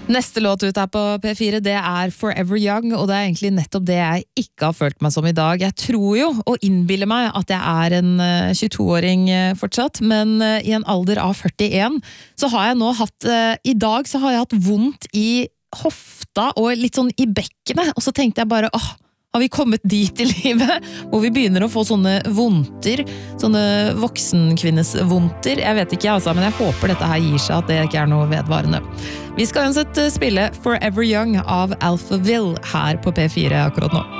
Neste låt ut her på P4, det er Forever Young, og det er egentlig nettopp det jeg ikke har følt meg som i dag. Jeg tror jo, og innbiller meg, at jeg er en 22-åring fortsatt, men i en alder av 41, så har jeg nå hatt, i dag så har jeg hatt vondt i hofta og litt sånn i bekkenet, og så tenkte jeg bare, har vi kommet dit i livet, hvor vi begynner å få sånne vondter, sånne voksenkvinnes vondter? Jeg vet ikke, altså, men jeg håper dette her gir seg, at det ikke er noe vedvarende. Vi skal uansett spille Forever Young av Alphaville her på P4 akkurat nå.